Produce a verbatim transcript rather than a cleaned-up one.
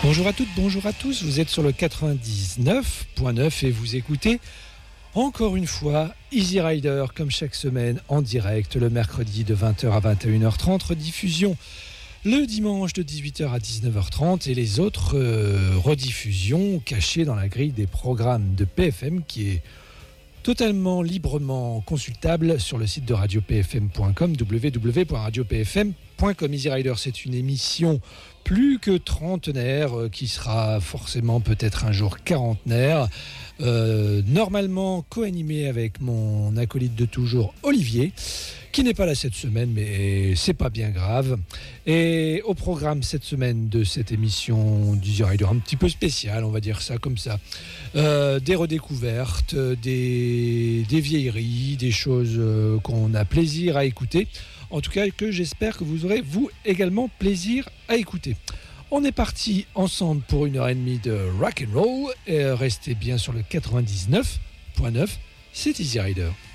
Bonjour à toutes, bonjour à tous, vous êtes sur le quatre-vingt-dix-neuf point neuf et vous écoutez encore une fois Easy Rider comme chaque semaine en direct le mercredi de vingt heures à vingt et une heures trente, rediffusion le dimanche de dix-huit heures à dix-neuf heures trente et les autres euh, rediffusions cachées dans la grille des programmes de P F M qui est totalement librement consultable sur le site de radio p f m point com, w w w point radio p f m point com. Easy Rider, c'est une émission plus que trentenaire euh, qui sera forcément peut-être un jour quarantenaire. Euh, normalement co-animé avec mon acolyte de toujours Olivier, qui n'est pas là cette semaine, mais c'est pas bien grave. Et au programme cette semaine de cette émission d'Easy Rider, un petit peu spécial, on va dire ça comme ça. Euh, des redécouvertes, des, des vieilleries, des choses euh, qu'on a plaisir à écouter. En tout cas, que j'espère que vous aurez, vous, également plaisir à écouter. On est parti ensemble pour une heure et demie de rock and roll. Et restez bien sur le quatre-vingt-dix-neuf point neuf, c'est Easy Rider.